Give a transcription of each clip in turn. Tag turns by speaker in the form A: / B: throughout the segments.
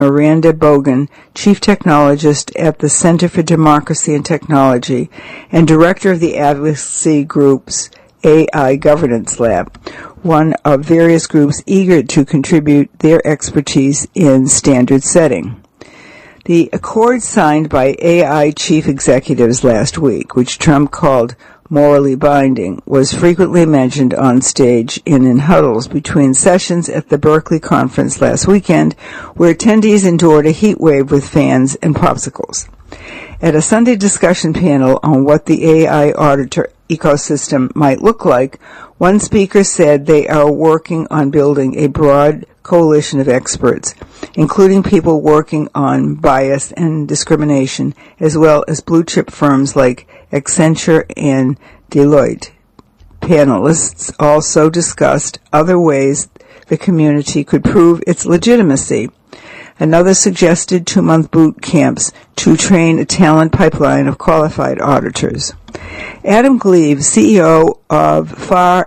A: Miranda Bogan, Chief Technologist at the Center for Democracy and Technology and Director of the advocacy group's AI Governance Lab, one of various groups eager to contribute their expertise in standard setting. The accord signed by AI chief executives last week, which Trump called morally binding, was frequently mentioned on stage and in huddles between sessions at the Berkeley conference last weekend, where attendees endured a heat wave with fans and popsicles. At a Sunday discussion panel on what the AI auditor ecosystem might look like, one speaker said they are working on building a broad coalition of experts, including people working on bias and discrimination, as well as blue-chip firms like Accenture and Deloitte. Panelists also discussed other ways the community could prove its legitimacy. Another suggested 2-month boot camps to train a talent pipeline of qualified auditors. Adam Gleave, CEO of FAR.ai,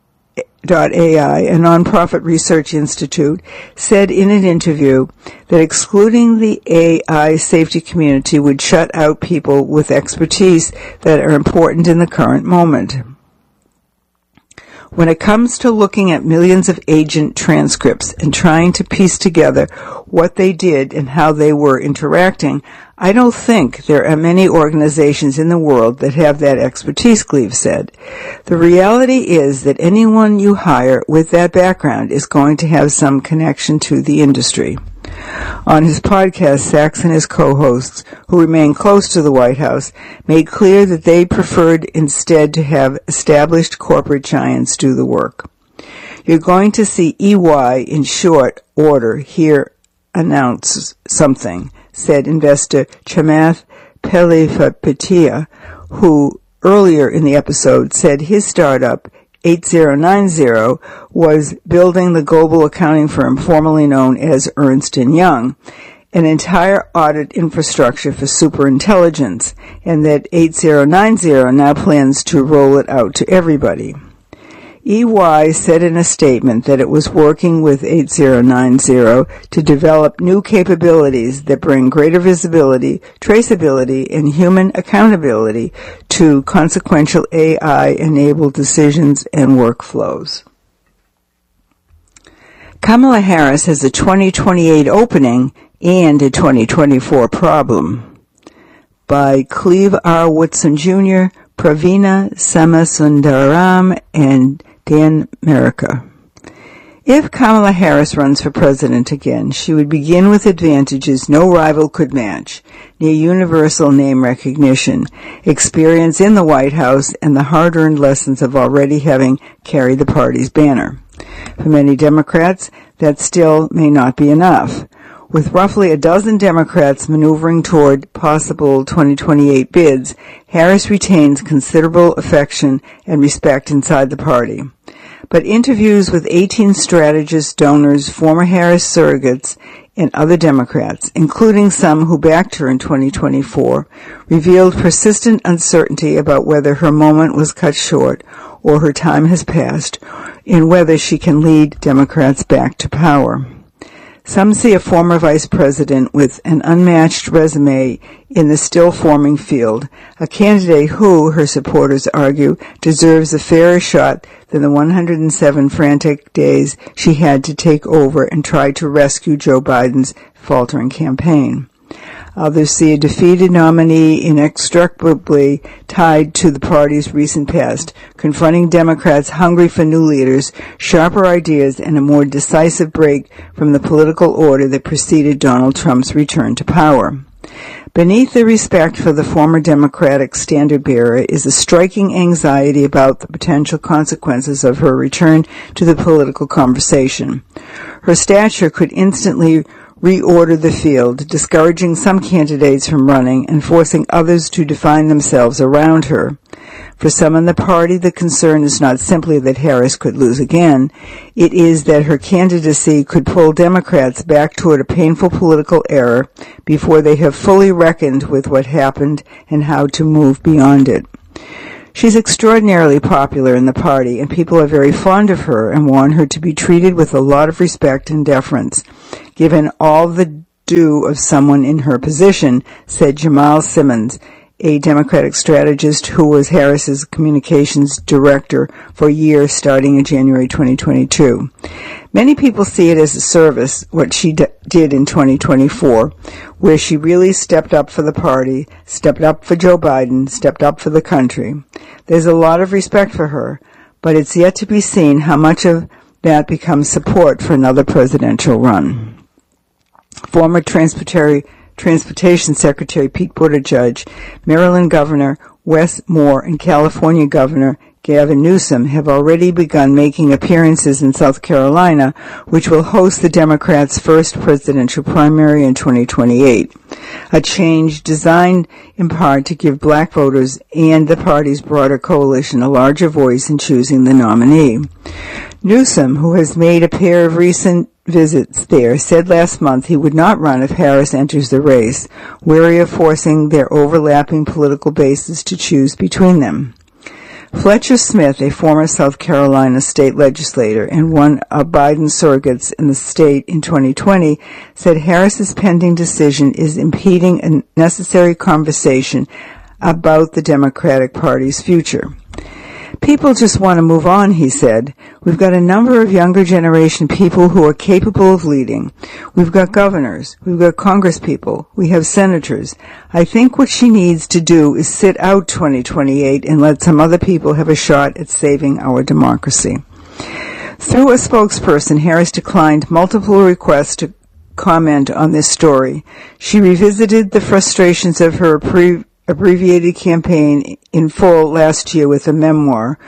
A: a nonprofit research institute, said in an interview that excluding the AI safety community would shut out people with expertise that are important in the current moment. When it comes to looking at millions of agent transcripts and trying to piece together what they did and how they were interacting, I don't think there are many organizations in the world that have that expertise, Gleave said. The reality is that anyone you hire with that background is going to have some connection to the industry. On his podcast, Sachs and his co-hosts, who remain close to the White House, made clear that they preferred instead to have established corporate giants do the work. You're going to see EY in short order here announce something, said investor Chamath Palihapitiya, who earlier in the episode said his startup 8090 was building the global accounting firm formerly known as Ernst & Young, an entire audit infrastructure for superintelligence, and that 8090 now plans to roll it out to everybody. EY said in a statement that it was working with 8090 to develop new capabilities that bring greater visibility, traceability, and human accountability to consequential AI-enabled decisions and workflows. Kamala Harris has a 2028 opening and a 2024 problem. By Cleve R. Woodson Jr., Pravina Samasundaram, and Dan Merica. If Kamala Harris runs for president again, she would begin with advantages no rival could match: near universal name recognition, experience in the White House, and the hard-earned lessons of already having carried the party's banner. For many Democrats, that still may not be enough. With roughly a dozen Democrats maneuvering toward possible 2028 bids, Harris retains considerable affection and respect inside the party. But interviews with 18 strategists, donors, former Harris surrogates, and other Democrats, including some who backed her in 2024, revealed persistent uncertainty about whether her moment was cut short or her time has passed, and whether she can lead Democrats back to power. Some see a former vice president with an unmatched resume in the still-forming field, a candidate who, her supporters argue, deserves a fairer shot than the 107 frantic days she had to take over and try to rescue Joe Biden's faltering campaign. Others see a defeated nominee inextricably tied to the party's recent past, confronting Democrats hungry for new leaders, sharper ideas, and a more decisive break from the political order that preceded Donald Trump's return to power. Beneath the respect for the former Democratic standard-bearer is a striking anxiety about the potential consequences of her return to the political conversation. Her stature could instantly reorder the field, discouraging some candidates from running and forcing others to define themselves around her. For some in the party, the concern is not simply that Harris could lose again. It is that her candidacy could pull Democrats back toward a painful political era before they have fully reckoned with what happened and how to move beyond it. She's extraordinarily popular in the party, and people are very fond of her and want her to be treated with a lot of respect and deference, given all the do of someone in her position, said Jamal Simmons, a Democratic strategist who was Harris's communications director for years starting in January 2022. Many people see it as a service, what she did in 2024, where she really stepped up for the party, stepped up for Joe Biden, stepped up for the country. There's a lot of respect for her, but it's yet to be seen how much of that becomes support for another presidential run. Former Transportation Secretary Pete Buttigieg, Maryland Governor Wes Moore, and California Governor Gavin Newsom have already begun making appearances in South Carolina, which will host the Democrats' first presidential primary in 2028, a change designed in part to give black voters and the party's broader coalition a larger voice in choosing the nominee. Newsom, who has made a pair of recent visits there, said last month he would not run if Harris enters the race, wary of forcing their overlapping political bases to choose between them. Fletcher Smith, a former South Carolina state legislator and one of Biden's surrogates in the state in 2020, said Harris's pending decision is impeding a necessary conversation about the Democratic Party's future. People just want to move on, he said. We've got a number of younger generation people who are capable of leading. We've got governors. We've got congresspeople. We have senators. I think what she needs to do is sit out 2028 and let some other people have a shot at saving our democracy. Through a spokesperson, Harris declined multiple requests to comment on this story. She revisited the frustrations of her abbreviated campaign in full last year with a memoir,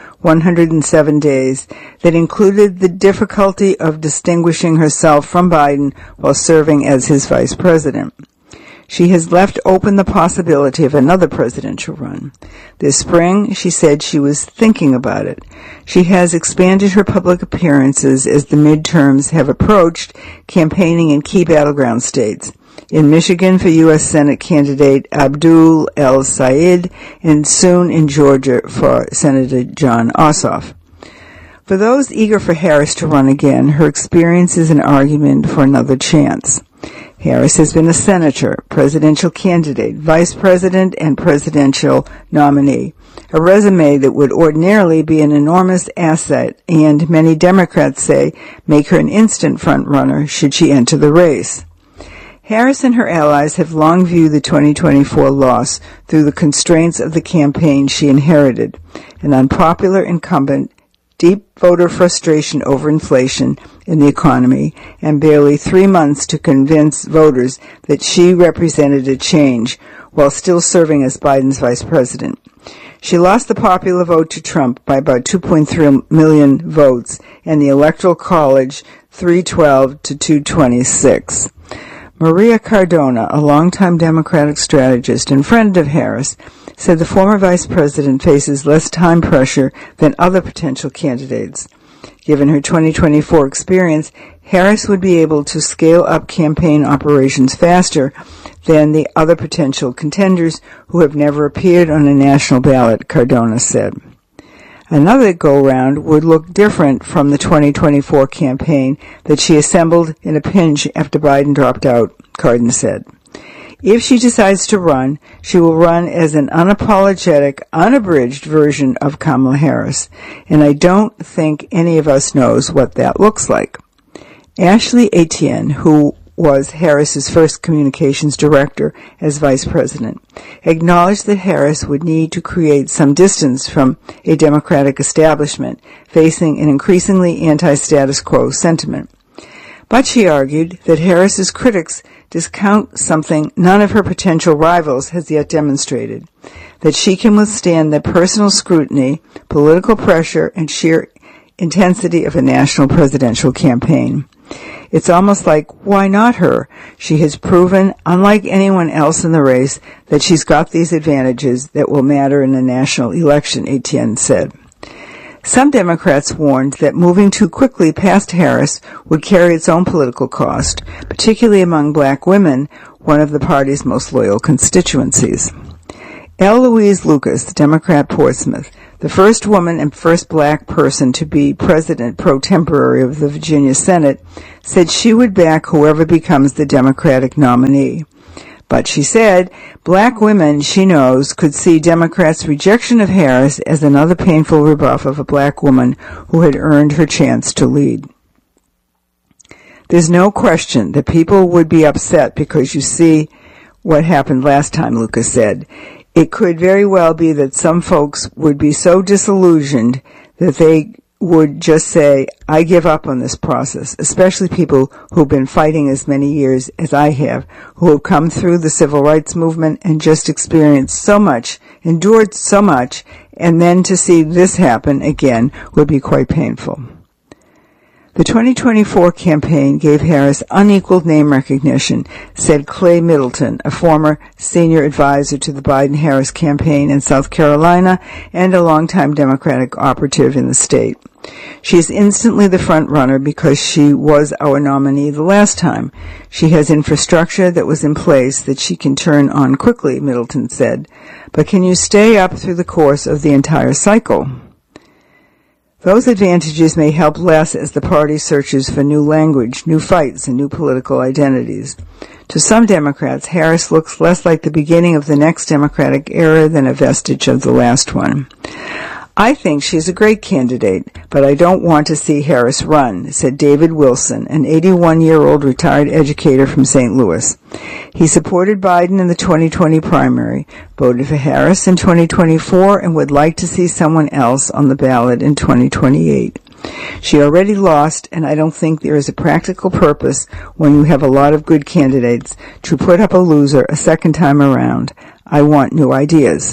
A: 107 Days, that included the difficulty of distinguishing herself from Biden while serving as his vice president. She has left open the possibility of another presidential run. This spring, she said she was thinking about it. She has expanded her public appearances as the midterms have approached, campaigning in key battleground states. In Michigan for U.S. Senate candidate Abdul El-Sayed, and soon in Georgia for Senator Jon Ossoff. For those eager for Harris to run again, her experience is an argument for another chance. Harris has been a senator, presidential candidate, vice president, and presidential nominee, a resume that would ordinarily be an enormous asset and, many Democrats say, make her an instant front-runner should she enter the race. Harris and her allies have long viewed the 2024 loss through the constraints of the campaign she inherited, an unpopular incumbent, deep voter frustration over inflation in the economy, and barely 3 months to convince voters that she represented a change while still serving as Biden's vice president. She lost the popular vote to Trump by about 2.3 million votes, and the Electoral College 312 to 226. Maria Cardona, a longtime Democratic strategist and friend of Harris, said the former vice president faces less time pressure than other potential candidates. Given her 2024 experience, Harris would be able to scale up campaign operations faster than the other potential contenders who have never appeared on a national ballot, Cardona said. Another go-round would look different from the 2024 campaign that she assembled in a pinch after Biden dropped out, Cardin said. If she decides to run, she will run as an unapologetic, unabridged version of Kamala Harris, and I don't think any of us knows what that looks like. Ashley Etienne, who was Harris's first communications director as vice president, acknowledged that Harris would need to create some distance from a Democratic establishment facing an increasingly anti-status quo sentiment. But she argued that Harris's critics discount something none of her potential rivals has yet demonstrated, that she can withstand the personal scrutiny, political pressure, and sheer intensity of a national presidential campaign. It's almost like, why not her? She has proven, unlike anyone else in the race, that she's got these advantages that will matter in a national election, Etienne said. Some Democrats warned that moving too quickly past Harris would carry its own political cost, particularly among black women, one of the party's most loyal constituencies. L. Louise Lucas, Democrat Portsmouth, The first woman and first black person to be president pro tempore of the Virginia Senate, said she would back whoever becomes the Democratic nominee. But she said, black women, she knows, could see Democrats' rejection of Harris as another painful rebuff of a black woman who had earned her chance to lead. There's no question that people would be upset because you see what happened last time, Lucas said. It could very well be that some folks would be so disillusioned that they would just say, I give up on this process, especially people who've been fighting as many years as I have, who have come through the civil rights movement and just experienced so much, endured so much, and then to see this happen again would be quite painful. The 2024 campaign gave Harris unequaled name recognition, said Clay Middleton, a former senior advisor to the Biden-Harris campaign in South Carolina and a longtime Democratic operative in the state. She is instantly the front runner because she was our nominee the last time. She has infrastructure that was in place that she can turn on quickly, Middleton said. But can you stay up through the course of the entire cycle? Those advantages may help less as the party searches for new language, new fights, and new political identities. To some Democrats, Harris looks less like the beginning of the next Democratic era than a vestige of the last one. I think she's a great candidate, but I don't want to see Harris run, said David Wilson, an 81-year-old retired educator from St. Louis. He supported Biden in the 2020 primary, voted for Harris in 2024, and would like to see someone else on the ballot in 2028. She already lost, and I don't think there is a practical purpose when you have a lot of good candidates to put up a loser a second time around. I want new ideas.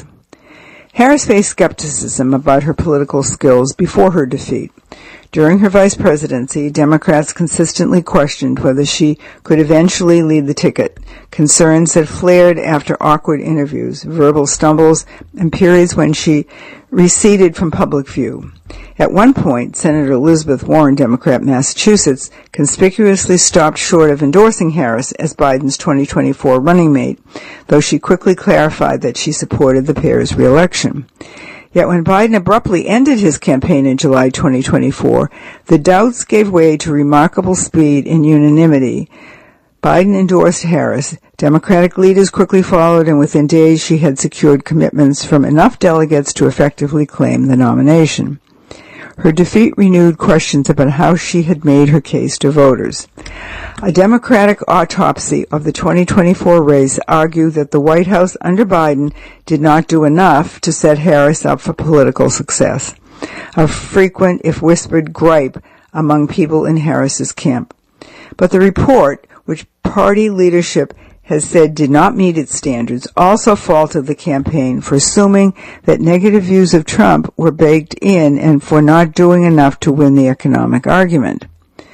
A: Harris faced skepticism about her political skills before her defeat. During her vice presidency, Democrats consistently questioned whether she could eventually lead the ticket, concerns that flared after awkward interviews, verbal stumbles, and periods when she receded from public view. At one point, Senator Elizabeth Warren, Democrat, Massachusetts, conspicuously stopped short of endorsing Harris as Biden's 2024 running mate, though she quickly clarified that she supported the pair's reelection. Yet when Biden abruptly ended his campaign in July 2024, the doubts gave way to remarkable speed and unanimity. Biden endorsed Harris. Democratic leaders quickly followed, and within days she had secured commitments from enough delegates to effectively claim the nomination. Her defeat renewed questions about how she had made her case to voters. A Democratic autopsy of the 2024 race argued that the White House under Biden did not do enough to set Harris up for political success, a frequent, if whispered, gripe among people in Harris's camp. But the report, which party leadership has said did not meet its standards, also faulted the campaign for assuming that negative views of Trump were baked in and for not doing enough to win the economic argument.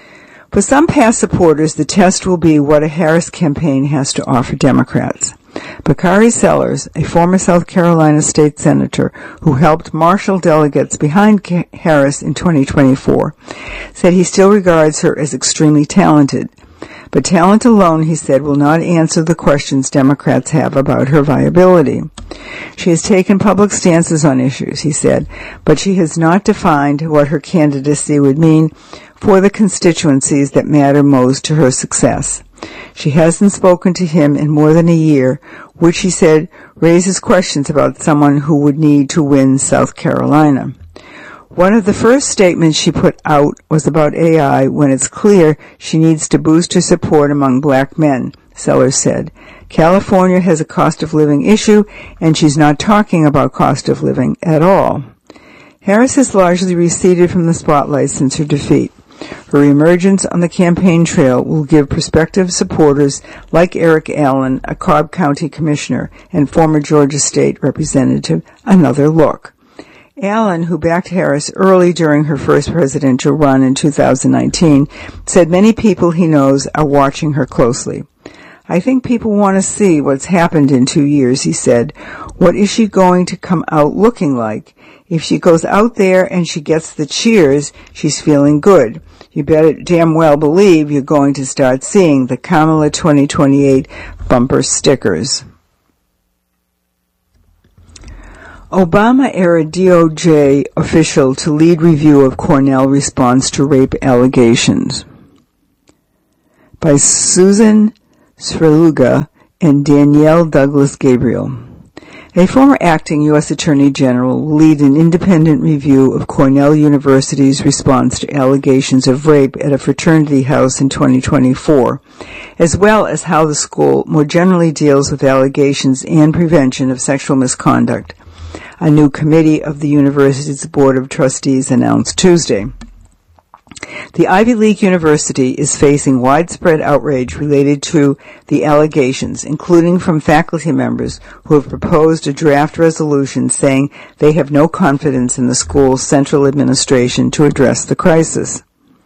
A: For some past supporters, the test will be what a Harris campaign has to offer Democrats. Bakari Sellers, a former South Carolina state senator who helped marshal delegates behind Harris in 2024, said he still regards her as extremely talented. But talent alone, he said, will not answer the questions Democrats have about her viability. She has taken public stances on issues, he said, but she has not defined what her candidacy would mean for the constituencies that matter most to her success. She hasn't spoken to him in more than a year, which he said raises questions about someone who would need to win South Carolina. One of the first statements she put out was about AI when it's clear she needs to boost her support among black men, Sellers said. California has a cost of living issue, and she's not talking about cost of living at all. Harris has largely receded from the spotlight since her defeat. Her emergence on the campaign trail will give prospective supporters like Eric Allen, a Cobb County commissioner and former Georgia state representative, another look. Allen, who backed Harris early during her first presidential run in 2019, said many people he knows are watching her closely. I think people want to see what's happened in 2 years, he said. What is she going to come out looking like? If she goes out there and she gets the cheers, she's feeling good. You better damn well believe you're going to start seeing the Kamala 2028 bumper stickers. Obama-era DOJ official to lead review of Cornell response to rape allegations. By Susan Svrluga and Danielle Douglas Gabriel. A former acting U.S. Attorney General will lead an independent review of Cornell University's response to allegations of rape at a fraternity house in 2024, as well as how the school more generally deals with allegations and prevention of sexual misconduct, a new committee of the university's Board of Trustees announced Tuesday. The Ivy League University is facing widespread outrage related to the allegations, including from faculty members who have proposed a draft resolution saying they have no confidence in the school's central administration to address the crisis.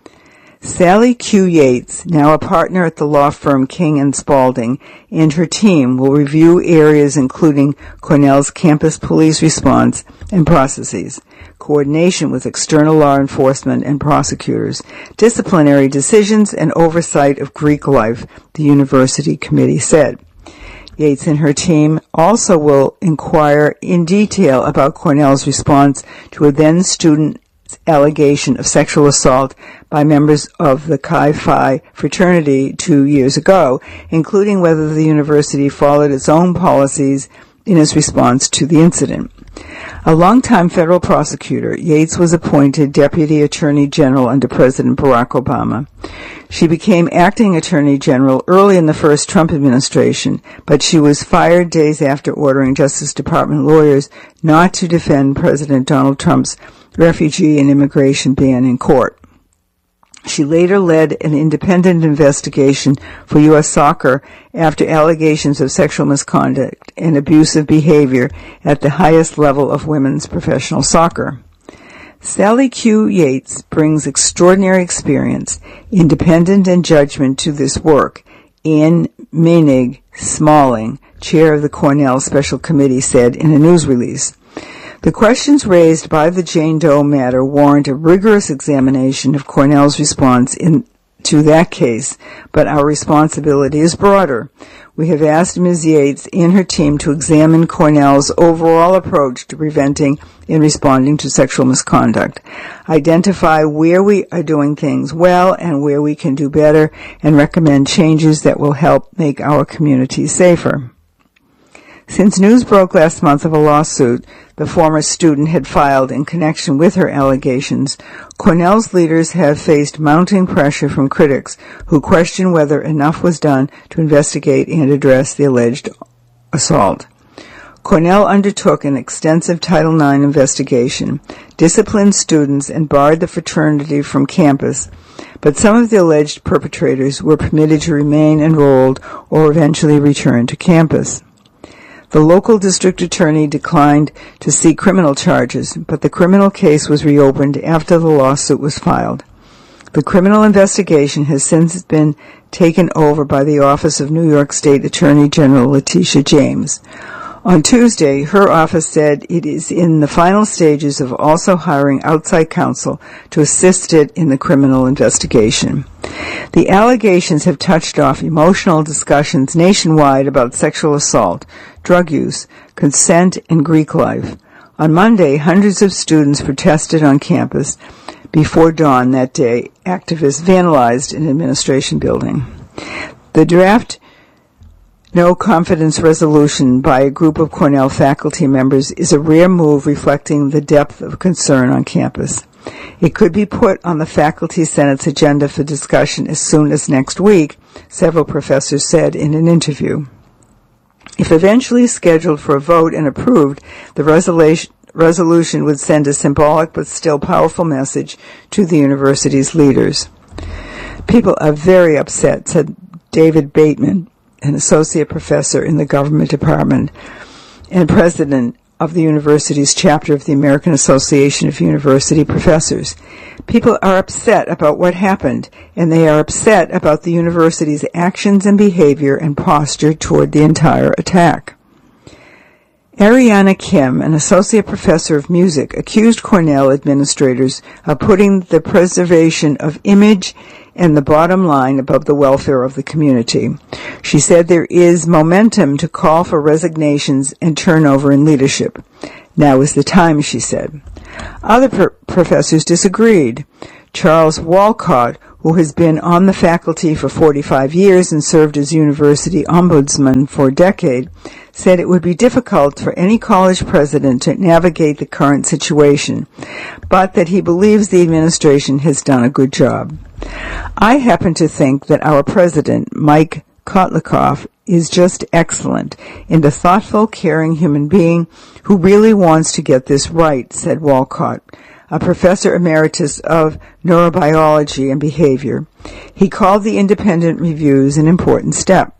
A: Sally Q. Yates, now a partner at the law firm King & Spalding, and her team will review areas including Cornell's campus police response and processes, coordination with external law enforcement and prosecutors, disciplinary decisions, and oversight of Greek life, the university committee said. Yates and her team also will inquire in detail about Cornell's response to a then-student allegation of sexual assault by members of the Chi Phi fraternity 2 years ago, including whether the university followed its own policies in its response to the incident. A longtime federal prosecutor, Yates was appointed Deputy Attorney General under President Barack Obama. She became acting Attorney General early in the first Trump administration, but she was fired days after ordering Justice Department lawyers not to defend President Donald Trump's refugee and immigration ban in court. She later led an independent investigation for U.S. Soccer after allegations of sexual misconduct and abusive behavior at the highest level of women's professional soccer. Sally Q. Yates brings extraordinary experience, independence, and judgment to this work. Ann Menig Smalling, chair of the Cornell Special Committee, said in a news release. The questions raised by the Jane Doe matter warrant a rigorous examination of Cornell's response to that case, but our responsibility is broader. We have asked Ms. Yates and her team to examine Cornell's overall approach to preventing and responding to sexual misconduct, identify where we are doing things well and where we can do better, and recommend changes that will help make our community safer. Since news broke last month of a lawsuit the former student had filed in connection with her allegations, Cornell's leaders have faced mounting pressure from critics who question whether enough was done to investigate and address the alleged assault. Cornell undertook an extensive Title IX investigation, disciplined students, and barred the fraternity from campus, but some of the alleged perpetrators were permitted to remain enrolled or eventually return to campus. The local district attorney declined to seek criminal charges, but the criminal case was reopened after the lawsuit was filed. The criminal investigation has since been taken over by the Office of New York State Attorney General Letitia James. On Tuesday, her office said it is in the final stages of also hiring outside counsel to assist it in the criminal investigation. The allegations have touched off emotional discussions nationwide about sexual assault, drug use, consent, and Greek life. On Monday, hundreds of students protested on campus. Before dawn that day, activists vandalized an administration building. The draft no-confidence resolution by a group of Cornell faculty members is a rare move reflecting the depth of concern on campus. It could be put on the Faculty Senate's agenda for discussion as soon as next week, several professors said in an interview. If eventually scheduled for a vote and approved, the resolution would send a symbolic but still powerful message to the university's leaders. People are very upset, said David Bateman, an associate professor in the government department and president of the university's chapter of the American Association of University Professors. People are upset about what happened, and they are upset about the university's actions and behavior and posture toward the entire attack. Ariana Kim, an associate professor of music, accused Cornell administrators of putting the preservation of image and the bottom line above the welfare of the community. She said there is momentum to call for resignations and turnover in leadership. Now is the time, she said. Other professors disagreed. Charles Walcott, who has been on the faculty for 45 years and served as university ombudsman for a decade, said it would be difficult for any college president to navigate the current situation, but that he believes the administration has done a good job. I happen to think that our president, Mike Kotlikoff, is just excellent and a thoughtful, caring human being who really wants to get this right, said Walcott, a professor emeritus of neurobiology and behavior. He called the independent reviews an important step.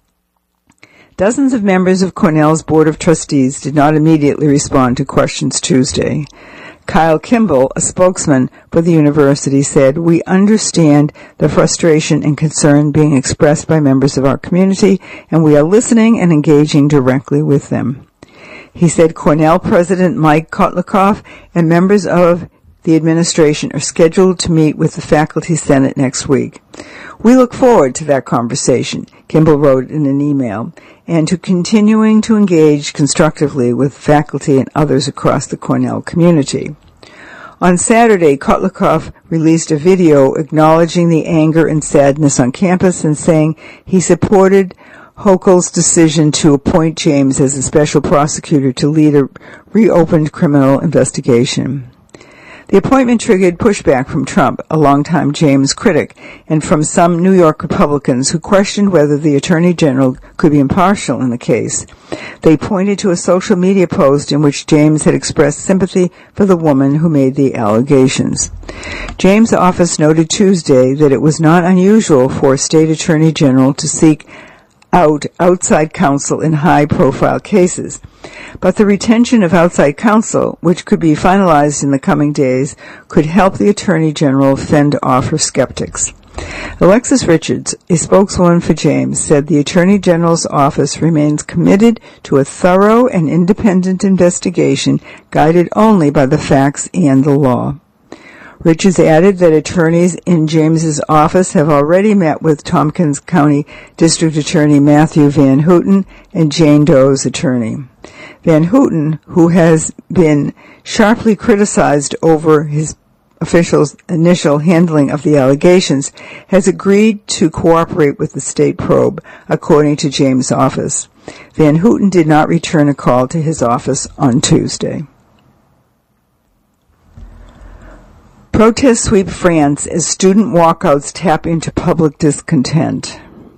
A: Dozens of members of Cornell's Board of Trustees did not immediately respond to questions Tuesday. Kyle Kimball, a spokesman for the university, said, "We understand the frustration and concern being expressed by members of our community, and we are listening and engaging directly with them." He said Cornell President Mike Kotlikoff and members of the administration are scheduled to meet with the Faculty Senate next week. "We look forward to that conversation," Kimball wrote in an email, "and to continuing to engage constructively with faculty and others across the Cornell community." On Saturday, Kotlikoff released a video acknowledging the anger and sadness on campus and saying he supported Hochul's decision to appoint James as a special prosecutor to lead a reopened criminal investigation. The appointment triggered pushback from Trump, a longtime James critic, and from some New York Republicans who questioned whether the Attorney General could be impartial in the case. They pointed to a social media post in which James had expressed sympathy for the woman who made the allegations. James' office noted Tuesday that it was not unusual for a state attorney general to seek out outside counsel in high-profile cases. But the retention of outside counsel, which could be finalized in the coming days, could help the Attorney General fend off her skeptics. Alexis Richards, a spokeswoman for James, said the Attorney General's office remains committed to a thorough and independent investigation guided only by the facts and the law. Richards added that attorneys in James's office have already met with Tompkins County District Attorney Matthew Van Houten and Jane Doe's attorney. Van Houten, who has been sharply criticized over his officials' initial handling of the allegations, has agreed to cooperate with the state probe, according to James' office. Van Houten did not return a call to his office on Tuesday. Protests sweep France as student walkouts tap into public discontent.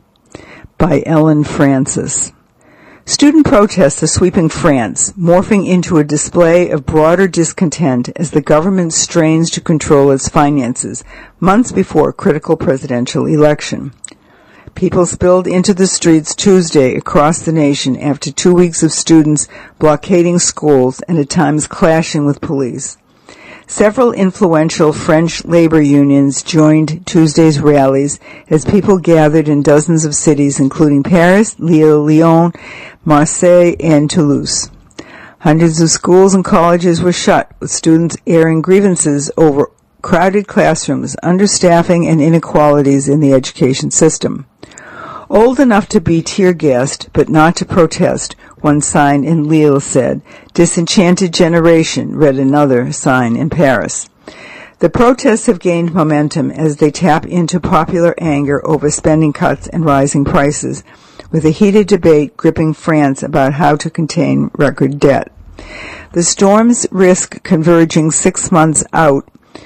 A: By Ellen Francis. Student protests are sweeping France, morphing into a display of broader discontent as the government strains to control its finances, months before a critical presidential election. People spilled into the streets Tuesday across the nation after 2 weeks of students blockading schools and at times clashing with police. Several influential French labor unions joined Tuesday's rallies as people gathered in dozens of cities, including Paris, Lille, Lyon, Marseille, and Toulouse. Hundreds of schools and colleges were shut, with students airing grievances over crowded classrooms, understaffing, and inequalities in the education system. Old enough to be tear-gassed, but not to protest, one sign in Lille said. Disenchanted generation, read another sign in Paris. The protests have gained momentum as they tap into popular anger over spending cuts and rising prices, with a heated debate gripping France about how to contain record debt. The storms risk converging 6 months out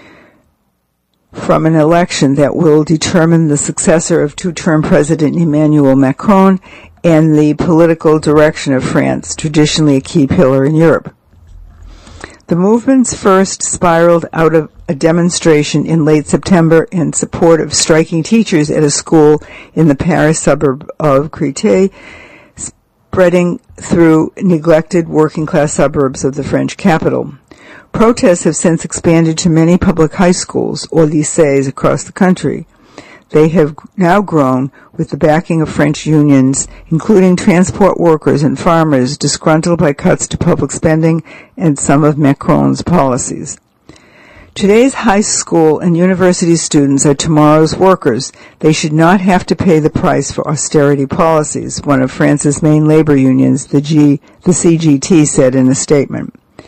A: from an election that will determine the successor of two-term President Emmanuel Macron and the political direction of France, traditionally a key pillar in Europe. The movement's first spiraled out of a demonstration in late September in support of striking teachers at a school in the Paris suburb of Créteil, spreading through neglected working-class suburbs of the French capital. Protests have since expanded to many public high schools or lycées across the country. They have now grown with the backing of French unions, including transport workers and farmers disgruntled by cuts to public spending and some of Macron's policies. Today's high school and university students are tomorrow's workers. They should not have to pay the price for austerity policies, one of France's main labor unions, the CGT, said in a statement.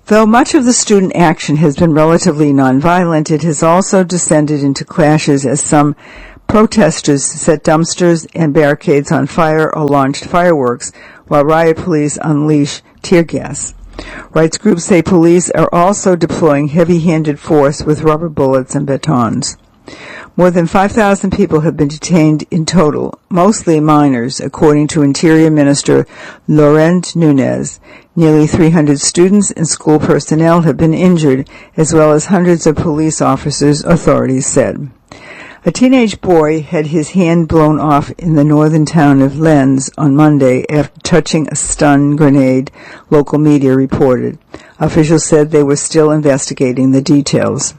A: Though much of the student action has been relatively nonviolent, it has also descended into clashes as some protesters set dumpsters and barricades on fire or launched fireworks, while riot police unleash tear gas. Rights groups say police are also deploying heavy-handed force with rubber bullets and batons. More than 5,000 people have been detained in total, mostly minors, according to Interior Minister Laurent Nunez. Nearly 300 students and school personnel have been injured, as well as hundreds of police officers, authorities said. A teenage boy had his hand blown off in the northern town of Lens on Monday after touching a stun grenade, local media reported. Officials said they were still investigating the details.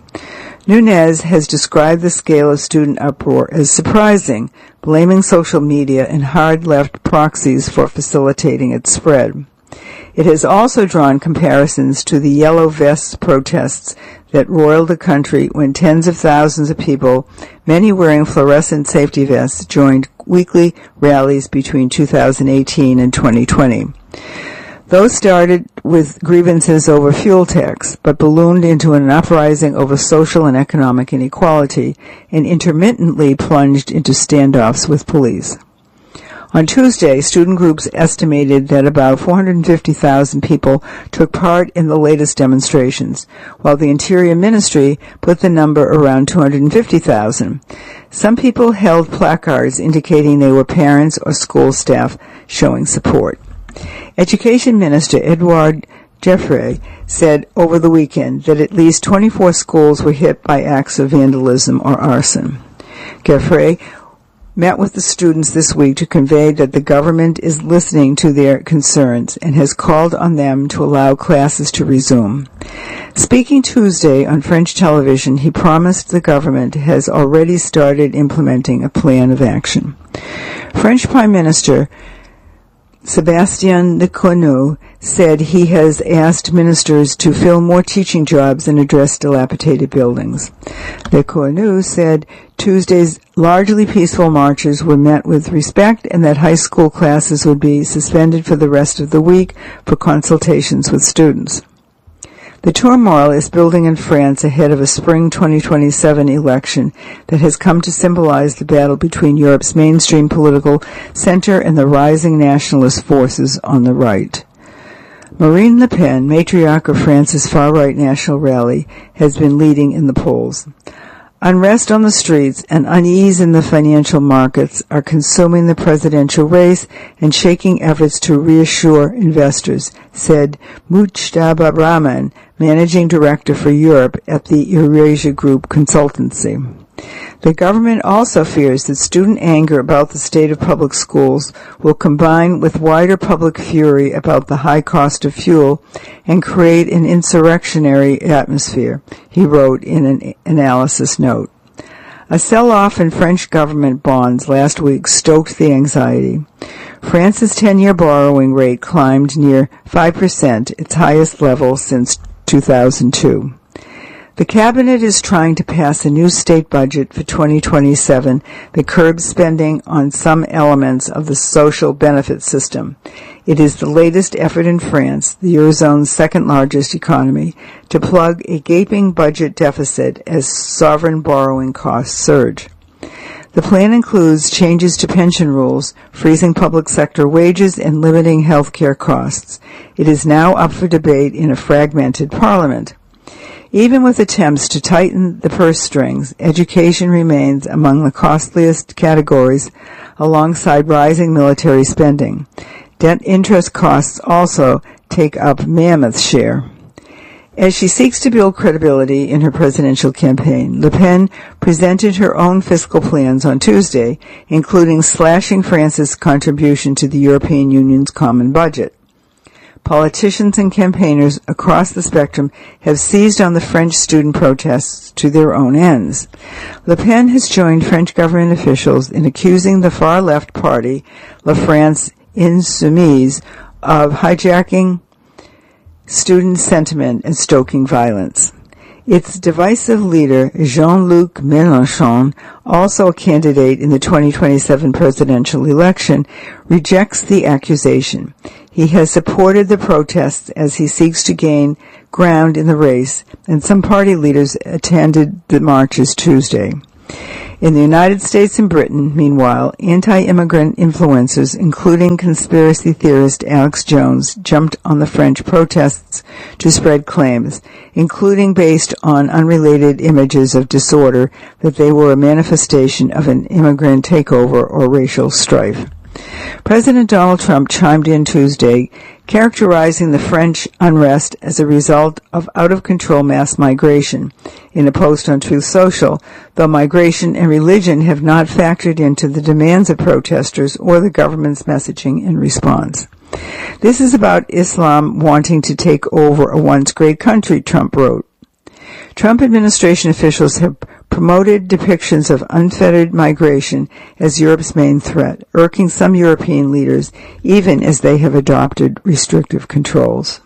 A: Nunez has described the scale of student uproar as surprising, blaming social media and hard left proxies for facilitating its spread. It has also drawn comparisons to the Yellow Vests protests that roiled the country when tens of thousands of people, many wearing fluorescent safety vests, joined weekly rallies between 2018 and 2020. Those started with grievances over fuel tax, but ballooned into an uprising over social and economic inequality, and intermittently plunged into standoffs with police. On Tuesday, student groups estimated that about 450,000 people took part in the latest demonstrations, while the Interior Ministry put the number around 250,000. Some people held placards indicating they were parents or school staff showing support. Education Minister Edouard Geoffroy said over the weekend that at least 24 schools were hit by acts of vandalism or arson. Geoffroy met with the students this week to convey that the government is listening to their concerns and has called on them to allow classes to resume. Speaking Tuesday on French television, he promised the government has already started implementing a plan of action. French Prime Minister Sébastien Lecornu said he has asked ministers to fill more teaching jobs and address dilapidated buildings. Lecornu said Tuesday's largely peaceful marches were met with respect and that high school classes would be suspended for the rest of the week for consultations with students. The turmoil is building in France ahead of a spring 2027 election that has come to symbolize the battle between Europe's mainstream political center and the rising nationalist forces on the right. Marine Le Pen, matriarch of France's far-right National Rally, has been leading in the polls. Unrest on the streets and unease in the financial markets are consuming the presidential race and shaking efforts to reassure investors, said Mujtaba Rahman, managing director for Europe at the Eurasia Group Consultancy. The government also fears that student anger about the state of public schools will combine with wider public fury about the high cost of fuel and create an insurrectionary atmosphere, he wrote in an analysis note. A sell-off in French government bonds last week stoked the anxiety. France's 10-year borrowing rate climbed near 5%, its highest level since 2002. The cabinet is trying to pass a new state budget for 2027 that curbs spending on some elements of the social benefit system. It is the latest effort in France, the Eurozone's second-largest economy, to plug a gaping budget deficit as sovereign borrowing costs surge. The plan includes changes to pension rules, freezing public sector wages, and limiting health care costs. It is now up for debate in a fragmented parliament. Even with attempts to tighten the purse strings, education remains among the costliest categories alongside rising military spending. Debt interest costs also take up mammoth share. As she seeks to build credibility in her presidential campaign, Le Pen presented her own fiscal plans on Tuesday, including slashing France's contribution to the European Union's common budget. Politicians and campaigners across the spectrum have seized on the French student protests to their own ends. Le Pen has joined French government officials in accusing the far-left party, La France Insoumise, of hijacking student sentiment and stoking violence. Its divisive leader, Jean-Luc Mélenchon, also a candidate in the 2027 presidential election, rejects the accusation. He has supported the protests as he seeks to gain ground in the race, and some party leaders attended the marches Tuesday. In the United States and Britain, meanwhile, anti-immigrant influencers, including conspiracy theorist Alex Jones, jumped on the French protests to spread claims, including based on unrelated images of disorder, that they were a manifestation of an immigrant takeover or racial strife. President Donald Trump chimed in Tuesday, characterizing the French unrest as a result of out-of-control mass migration in a post on Truth Social, though migration and religion have not factored into the demands of protesters or the government's messaging in response. This is about Islam wanting to take over a once great country, Trump wrote. Trump administration officials have promoted depictions of unfettered migration as Europe's main threat, irking some European leaders even as they have adopted restrictive controls.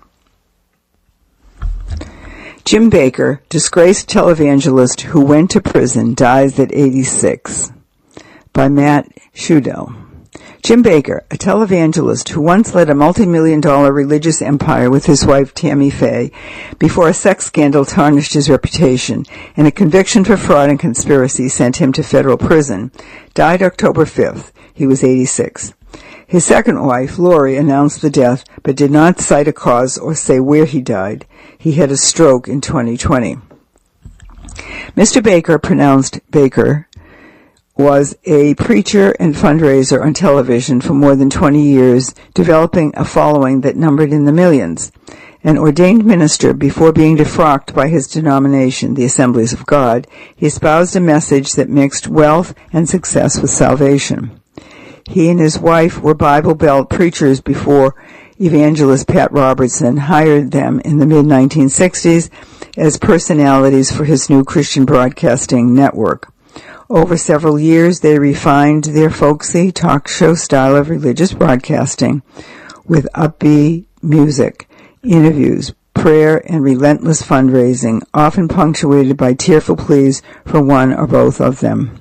A: Jim Bakker, disgraced televangelist who went to prison, dies at 86. By Matt Schudel. Jim Bakker, a televangelist who once led a multi-million-dollar religious empire with his wife Tammy Faye, before a sex scandal tarnished his reputation and a conviction for fraud and conspiracy sent him to federal prison, died October 5th. He was 86. His second wife, Lori, announced the death but did not cite a cause or say where he died. He had a stroke in 2020. Mr. Bakker, pronounced Baker, was a preacher and fundraiser on television for more than 20 years, developing a following that numbered in the millions. An ordained minister, before being defrocked by his denomination, the Assemblies of God, he espoused a message that mixed wealth and success with salvation. He and his wife were Bible Belt preachers before evangelist Pat Robertson hired them in the mid-1960s as personalities for his new Christian broadcasting network. Over several years, they refined their folksy talk show style of religious broadcasting with upbeat music, interviews, prayer, and relentless fundraising, often punctuated by tearful pleas for one or both of them.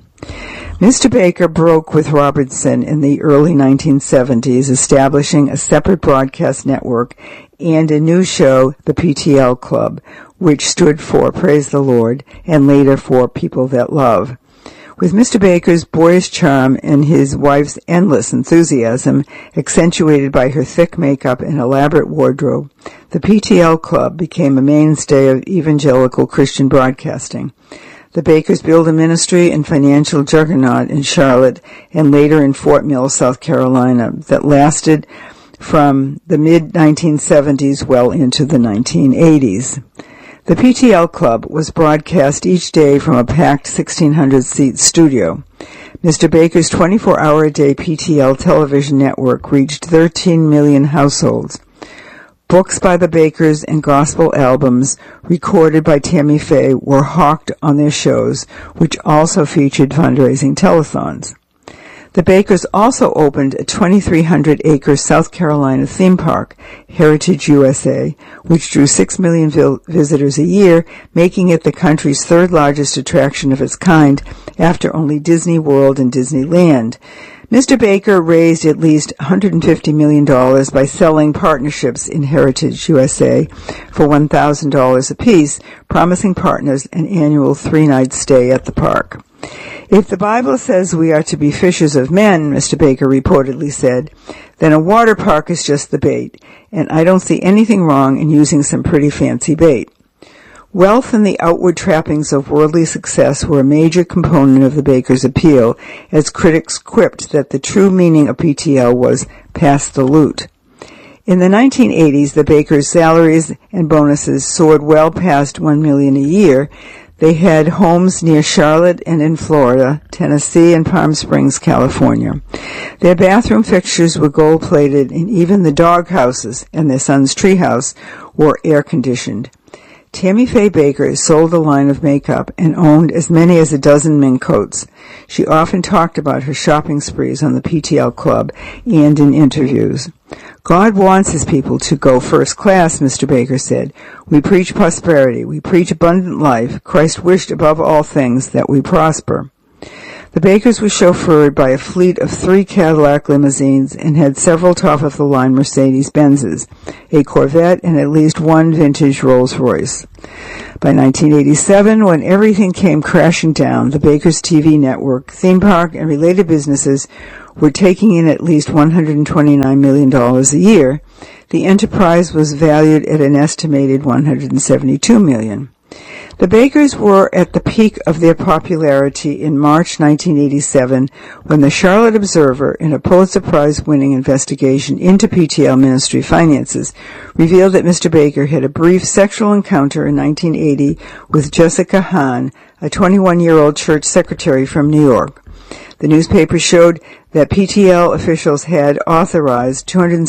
A: Mr. Bakker broke with Robertson in the early 1970s, establishing a separate broadcast network and a new show, the PTL Club, which stood for Praise the Lord and later for People That Love. With Mr. Bakker's boyish charm and his wife's endless enthusiasm, accentuated by her thick makeup and elaborate wardrobe, the PTL Club became a mainstay of evangelical Christian broadcasting. The Bakkers built a ministry and financial juggernaut in Charlotte and later in Fort Mill, South Carolina, that lasted from the mid-1970s well into the 1980s. The PTL Club was broadcast each day from a packed 1,600-seat studio. Mr. Bakker's 24-hour-a-day PTL television network reached 13 million households. Books by the Bakkers and gospel albums recorded by Tammy Faye were hawked on their shows, which also featured fundraising telethons. The Bakkers also opened a 2,300-acre South Carolina theme park, Heritage USA, which drew 6 million visitors a year, making it the country's third largest attraction of its kind after only Disney World and Disneyland. Mr. Bakker raised at least $150 million by selling partnerships in Heritage USA for $1,000 apiece, promising partners an annual 3-night stay at the park. If the Bible says we are to be fishers of men, Mr. Bakker reportedly said, then a water park is just the bait, and I don't see anything wrong in using some pretty fancy bait. Wealth and the outward trappings of worldly success were a major component of the Bakkers' appeal, as critics quipped that the true meaning of PTL was pass the loot. In the 1980s, the Bakkers' salaries and bonuses soared well past $1 million a year. They had homes near Charlotte and in Florida, Tennessee, and Palm Springs, California. Their bathroom fixtures were gold-plated, and even the dog houses and their son's treehouse were air-conditioned. Tammy Faye Bakker sold a line of makeup and owned as many as a dozen mink coats. She often talked about her shopping sprees on the PTL Club and in interviews. God wants his people to go first class, Mr. Baker said. We preach prosperity. We preach abundant life. Christ wished above all things that we prosper. The Bakers were chauffeured by a fleet of 3 Cadillac limousines and had several top-of-the-line Mercedes-Benzes, a Corvette, and at least 1 vintage Rolls-Royce. By 1987, when everything came crashing down, the Bakers TV network, theme park, and related businesses were taking in at least $129 million a year. The enterprise was valued at an estimated $172 million. The Bakers were at the peak of their popularity in March 1987 when the Charlotte Observer, in a Pulitzer Prize-winning investigation into PTL ministry finances, revealed that Mr. Baker had a brief sexual encounter in 1980 with Jessica Hahn, a 21-year-old church secretary from New York. The newspaper showed that PTL officials had authorized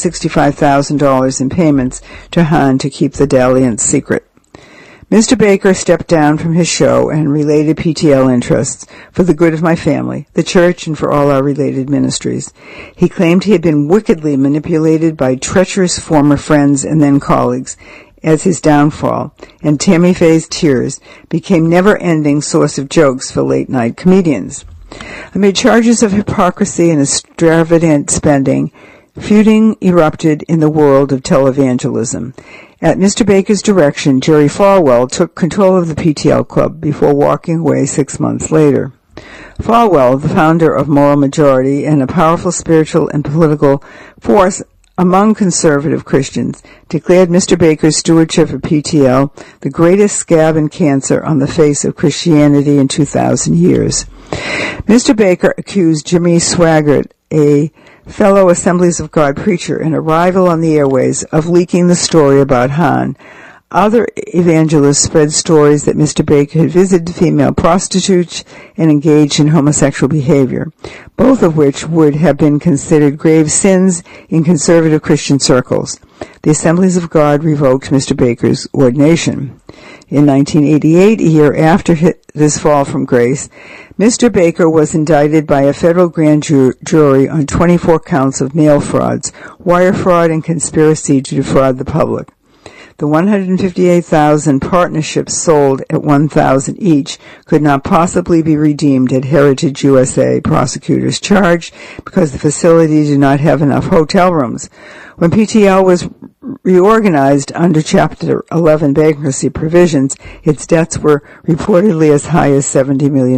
A: $265,000 in payments to Hahn to keep the dalliance secret. Mr. Baker stepped down from his show and related PTL interests for the good of my family, the church, and for all our related ministries. He claimed he had been wickedly manipulated by treacherous former friends and then colleagues as his downfall, and Tammy Faye's tears became never-ending source of jokes for late-night comedians. Amid charges of hypocrisy and extravagant spending, feuding erupted in the world of televangelism. At Mr. Baker's direction, Jerry Falwell took control of the PTL Club before walking away 6 months later. Falwell, the founder of Moral Majority and a powerful spiritual and political force among conservative Christians, declared Mr. Baker's stewardship of PTL the greatest scab and cancer on the face of Christianity in 2,000 years. Mr. Baker accused Jimmy Swaggart, a fellow Assemblies of God preacher and a rival on the airways, of leaking the story about Hahn. Other evangelists spread stories that Mr. Baker had visited female prostitutes and engaged in homosexual behavior, both of which would have been considered grave sins in conservative Christian circles. The Assemblies of God revoked Mr. Baker's ordination. In 1988, a year after his fall from grace, Mr. Baker was indicted by a federal grand jury on 24 counts of mail frauds, wire fraud, and conspiracy to defraud the public. The 158,000 partnerships sold at $1,000 each could not possibly be redeemed at Heritage USA, prosecutors charged, because the facility did not have enough hotel rooms. When PTL was reorganized under Chapter 11 bankruptcy provisions, its debts were reportedly as high as $70 million.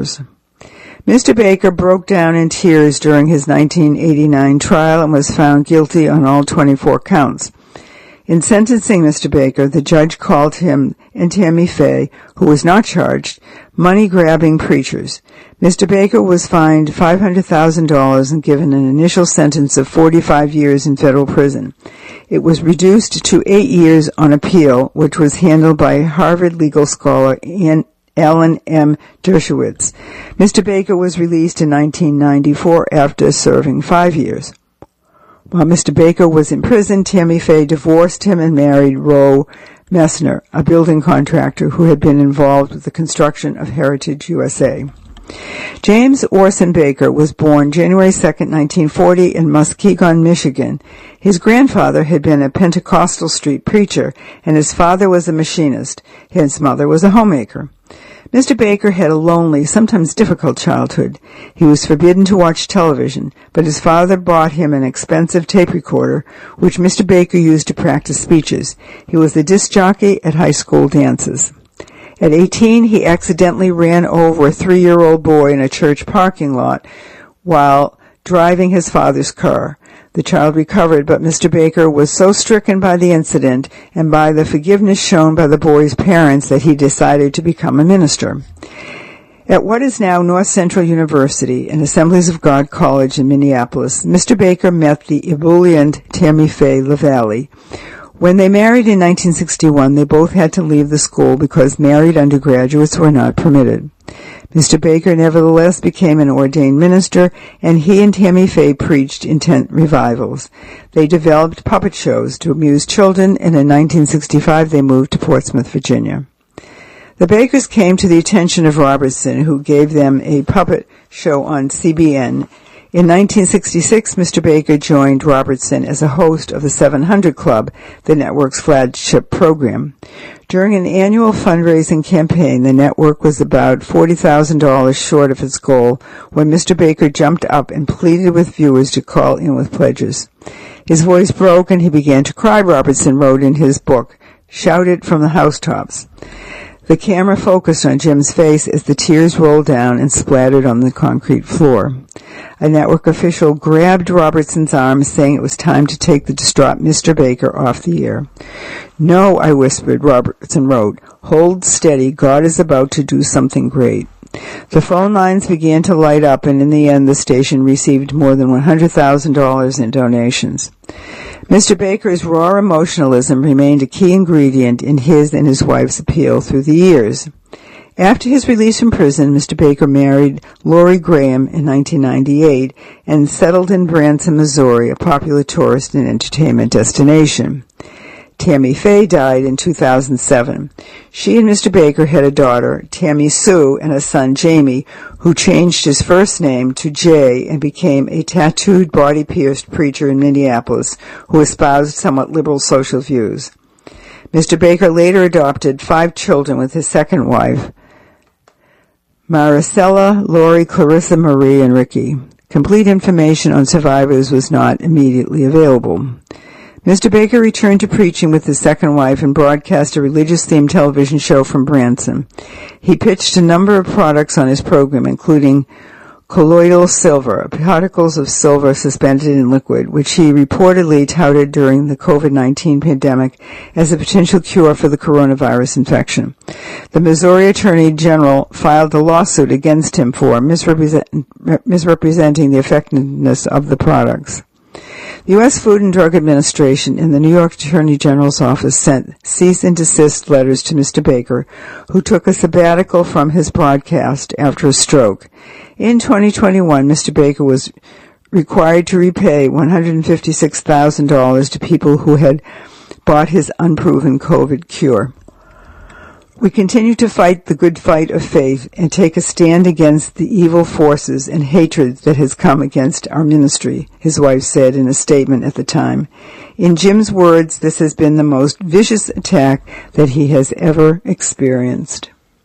A: Mr. Baker broke down in tears during his 1989 trial and was found guilty on all 24 counts. In sentencing Mr. Baker, the judge called him and Tammy Faye, who was not charged, money-grabbing preachers. Mr. Baker was fined $500,000 and given an initial sentence of 45 years in federal prison. It was reduced to 8 years on appeal, which was handled by Harvard legal scholar Alan M. Dershowitz. Mr. Baker was released in 1994 after serving 5 years. While Mr. Baker was in prison, Tammy Faye divorced him and married Roe Messner, a building contractor who had been involved with the construction of Heritage USA. James Orson Baker was born January 2, 1940 in Muskegon, Michigan. His grandfather had been a Pentecostal street preacher, and his father was a machinist. His mother was a homemaker. Mr. Baker had a lonely, sometimes difficult childhood. He was forbidden to watch television, but his father bought him an expensive tape recorder, which Mr. Baker used to practice speeches. He was the disc jockey at high school dances. At 18, he accidentally ran over a 3-year-old boy in a church parking lot while driving his father's car. The child recovered, but Mr. Baker was so stricken by the incident and by the forgiveness shown by the boy's parents that he decided to become a minister. At what is now North Central University and Assemblies of God College in Minneapolis, Mr. Baker met the ebullient Tammy Faye LaValle. When they married in 1961, they both had to leave the school because married undergraduates were not permitted. Mr. Baker nevertheless became an ordained minister, and he and Tammy Faye preached in tent revivals. They developed puppet shows to amuse children, and in 1965 they moved to Portsmouth, Virginia. The Bakers came to the attention of Robertson, who gave them a puppet show on CBN In 1966, Mr. Baker joined Robertson as a host of the 700 Club, the network's flagship program. During an annual fundraising campaign, the network was about $40,000 short of its goal when Mr. Baker jumped up and pleaded with viewers to call in with pledges. His voice broke and he began to cry, Robertson wrote in his book, Shout It from the Housetops. The camera focused on Jim's face as the tears rolled down and splattered on the concrete floor. A network official grabbed Robertson's arm, saying it was time to take the distraught Mr. Baker off the air. No, I whispered, Robertson wrote. Hold steady. God is about to do something great. The phone lines began to light up, and in the end, the station received more than $100,000 in donations. Mr. Baker's raw emotionalism remained a key ingredient in his and his wife's appeal through the years. After his release from prison, Mr. Baker married Lori Graham in 1998 and settled in Branson, Missouri, a popular tourist and entertainment destination. Tammy Faye died in 2007. She and Mr. Baker had a daughter, Tammy Sue, and a son, Jamie, who changed his first name to Jay and became a tattooed, body-pierced preacher in Minneapolis who espoused somewhat liberal social views. Mr. Baker later adopted 5 children with his second wife, Maricela, Lori, Clarissa, Marie, and Ricky. Complete information on survivors was not immediately available. Mr. Baker returned to preaching with his second wife and broadcast a religious-themed television show from Branson. He pitched a number of products on his program, including colloidal silver, particles of silver suspended in liquid, which he reportedly touted during the COVID-19 pandemic as a potential cure for the coronavirus infection. The Missouri Attorney General filed a lawsuit against him for misrepresenting the effectiveness of the products. The U.S. Food and Drug Administration and the New York Attorney General's office sent cease and desist letters to Mr. Baker, who took a sabbatical from his broadcast after a stroke. In 2021, Mr. Baker was required to repay $156,000 to people who had bought his unproven COVID cure. We continue to fight the good fight of faith and take a stand against the evil forces and hatred that has come against our ministry, his wife said in a statement at the time. In Jim's words, this has been the most vicious attack that he has ever experienced.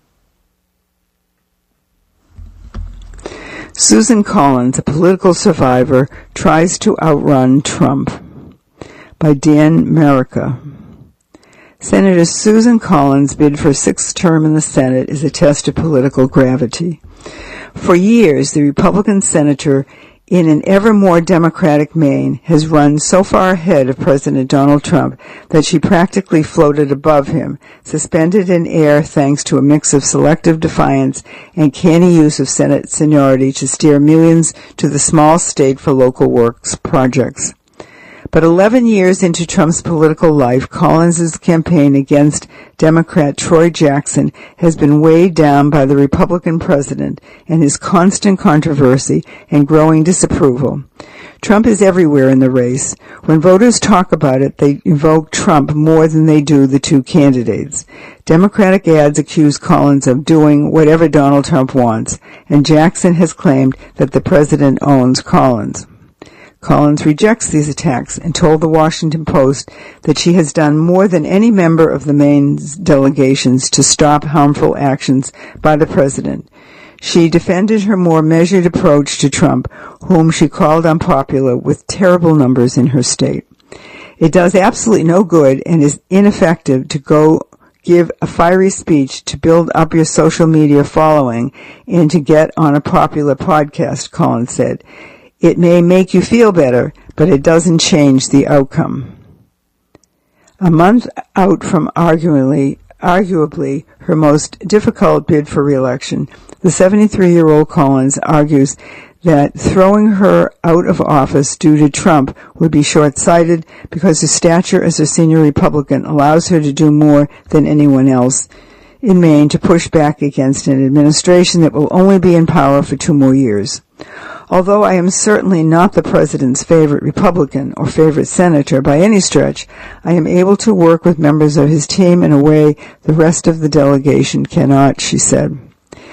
A: Susan Collins, a political survivor, tries to outrun Trump, by Dan Marica. Senator Susan Collins' bid for a 6th term in the Senate is a test of political gravity. For years, the Republican senator in an ever more Democratic Maine has run so far ahead of President Donald Trump that she practically floated above him, suspended in air thanks to a mix of selective defiance and canny use of Senate seniority to steer millions to the small state for local works projects. But 11 years into Trump's political life, Collins' campaign against Democrat Troy Jackson has been weighed down by the Republican president and his constant controversy and growing disapproval. Trump is everywhere in the race. When voters talk about it, they invoke Trump more than they do the two candidates. Democratic ads accuse Collins of doing whatever Donald Trump wants, and Jackson has claimed that the president owns Collins. Collins rejects these attacks and told the Washington Post that she has done more than any member of the Maine's delegations to stop harmful actions by the president. She defended her more measured approach to Trump, whom she called unpopular with terrible numbers in her state. It does absolutely no good and is ineffective to go give a fiery speech to build up your social media following and to get on a popular podcast, Collins said. It may make you feel better, but it doesn't change the outcome. A month out from arguably her most difficult bid for re-election, the 73-year-old Collins argues that throwing her out of office due to Trump would be short-sighted because her stature as a senior Republican allows her to do more than anyone else in Maine to push back against an administration that will only be in power for 2 more years. Although I am certainly not the president's favorite Republican or favorite senator by any stretch, I am able to work with members of his team in a way the rest of the delegation cannot, she said.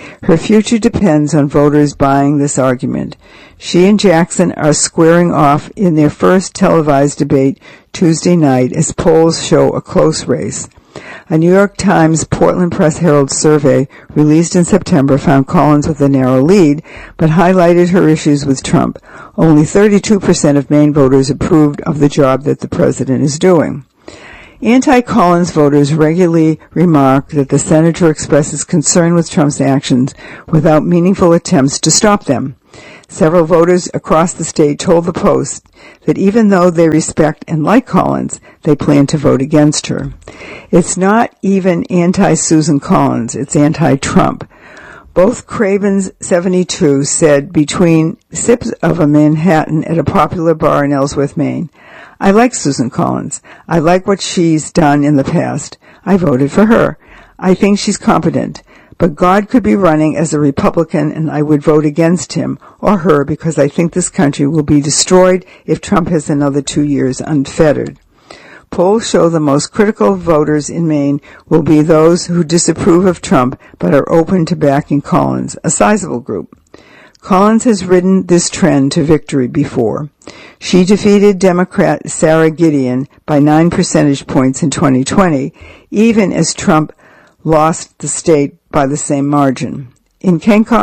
A: Her future depends on voters buying this argument. She and Jackson are squaring off in their first televised debate Tuesday night as polls show a close race. A New York Times Portland Press Herald survey released in September found Collins with a narrow lead, but highlighted her issues with Trump. Only 32% of Maine voters approved of the job that the president is doing. Anti-Collins voters regularly remark that the senator expresses concern with Trump's actions without meaningful attempts to stop them. Several voters across the state told the Post that even though they respect and like Collins, they plan to vote against her. It's not even anti-Susan Collins, it's anti-Trump. Both Cravens 72 said between sips of a Manhattan at a popular bar in Ellsworth, Maine, "I like Susan Collins. I like what she's done in the past. I voted for her. I think she's competent. But God could be running as a Republican and I would vote against him or her because I think this country will be destroyed if Trump has another 2 years unfettered." Polls show the most critical voters in Maine will be those who disapprove of Trump but are open to backing Collins, a sizable group. Collins has ridden this trend to victory before. She defeated Democrat Sarah Gideon by 9 percentage points in 2020, even as Trump lost the state by the same margin. In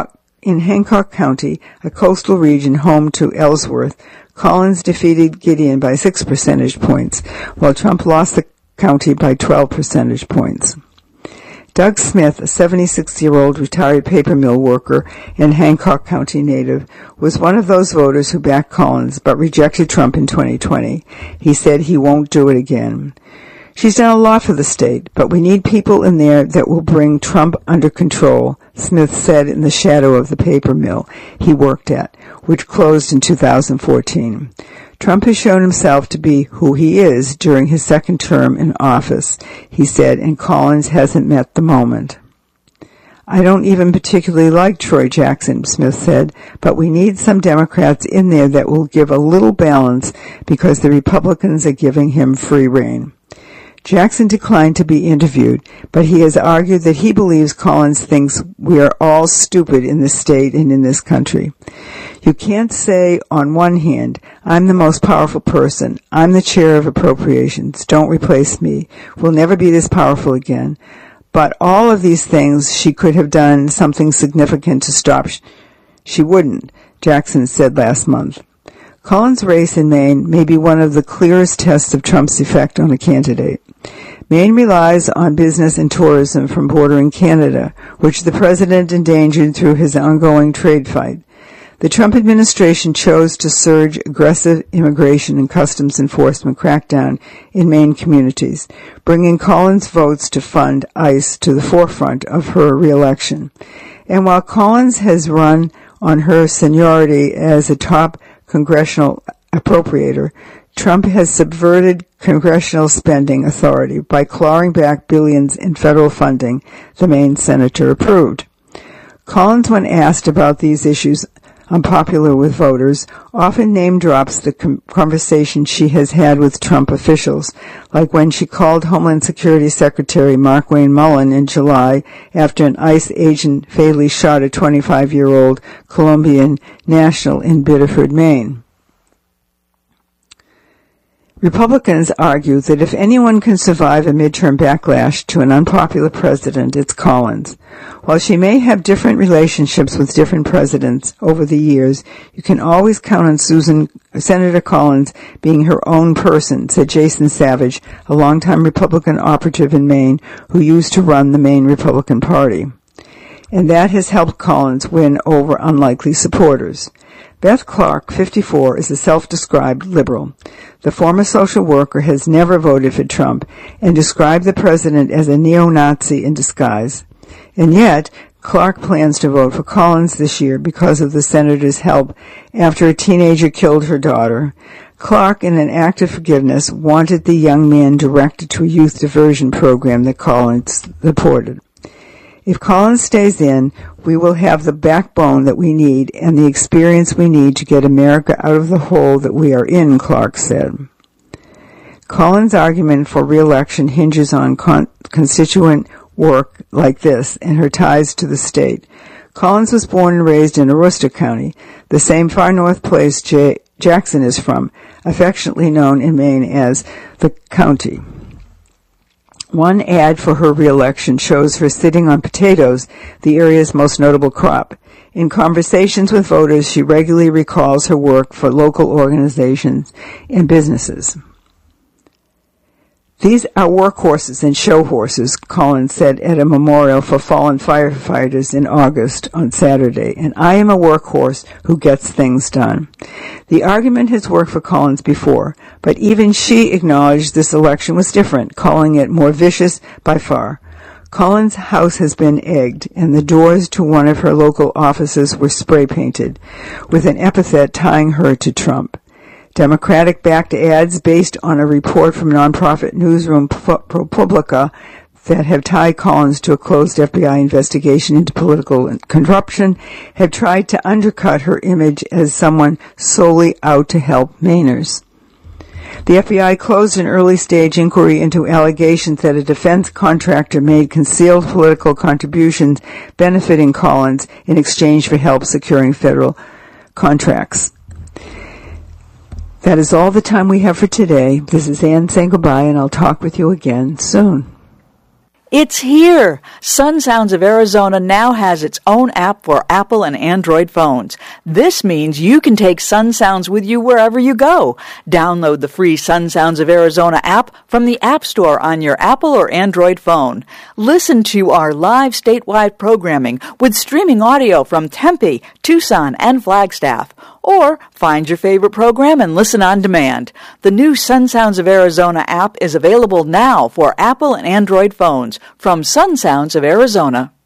A: Hancock County, a coastal region home to Ellsworth, Collins defeated Gideon by 6 percentage points, while Trump lost the county by 12 percentage points. Doug Smith, a 76-year-old retired paper mill worker and Hancock County native, was one of those voters who backed Collins but rejected Trump in 2020. He said he won't do it again. "She's done a lot for the state, but we need people in there that will bring Trump under control," Smith said in the shadow of the paper mill he worked at, which closed in 2014. "Trump has shown himself to be who he is during his second term in office," he said, and Collins hasn't met the moment. "I don't even particularly like Troy Jackson," Smith said, "but we need some Democrats in there that will give a little balance because the Republicans are giving him free rein." Jackson declined to be interviewed, but he has argued that he believes Collins thinks we are all stupid in this state and in this country. "You can't say, on one hand, I'm the most powerful person, I'm the chair of appropriations, don't replace me, we'll never be this powerful again. But all of these things she could have done something significant to stop. She wouldn't," Jackson said last month. Collins' race in Maine may be one of the clearest tests of Trump's effect on a candidate. Maine relies on business and tourism from bordering Canada, which the president endangered through his ongoing trade fight. The Trump administration chose to surge aggressive immigration and customs enforcement crackdown in Maine communities, bringing Collins' votes to fund ICE to the forefront of her reelection. And while Collins has run on her seniority as a top congressional appropriator, Trump has subverted congressional spending authority by clawing back billions in federal funding the Maine senator approved. Collins, when asked about these issues unpopular with voters, often name drops the conversation she has had with Trump officials, like when she called Homeland Security Secretary Markwayne Mullin in July after an ICE agent fatally shot a 25-year-old Colombian national in Biddeford, Maine. Republicans argue that if anyone can survive a midterm backlash to an unpopular president, it's Collins. While she may have different relationships with different presidents over the years, you can always count on Senator Collins being her own person, said Jason Savage, a longtime Republican operative in Maine who used to run the Maine Republican Party. And that has helped Collins win over unlikely supporters. Beth Clark, 54, is a self-described liberal. The former social worker has never voted for Trump and described the president as a neo-Nazi in disguise. And yet, Clark plans to vote for Collins this year because of the senator's help after a teenager killed her daughter. Clark, in an act of forgiveness, wanted the young man directed to a youth diversion program that Collins supported. If Collins stays in, we will have the backbone that we need and the experience we need to get America out of the hole that we are in, Clark said. Collins' argument for re-election hinges on constituent work like this and her ties to the state. Collins was born and raised in Aroostook County, the same far north place Jackson is from, affectionately known in Maine as the county. One ad for her re-election shows her sitting on potatoes, the area's most notable crop. In conversations with voters, she regularly recalls her work for local organizations and businesses. These are workhorses and show horses, Collins said at a memorial for fallen firefighters in August on Saturday, and I am a workhorse who gets things done. The argument has worked for Collins before, but even she acknowledged this election was different, calling it more vicious by far. Collins' house has been egged, and the doors to one of her local offices were spray-painted, with an epithet tying her to Trump. Democratic-backed ads based on a report from nonprofit newsroom ProPublica that have tied Collins to a closed FBI investigation into political corruption have tried to undercut her image as someone solely out to help Mainers. The FBI closed an early-stage inquiry into allegations that a defense contractor made concealed political contributions benefiting Collins in exchange for help securing federal contracts. That is all the time we have for today. This is Ann saying goodbye, and I'll talk with you again soon.
B: It's here! Sun Sounds of Arizona now has its own app for Apple and Android phones. This means you can take Sun Sounds with you wherever you go. Download the free Sun Sounds of Arizona app from the App Store on your Apple or Android phone. Listen to our live statewide programming with streaming audio from Tempe, Tucson, and Flagstaff. Or find your favorite program and listen on demand. The new Sun Sounds of Arizona app is available now for Apple and Android phones from Sun Sounds of Arizona.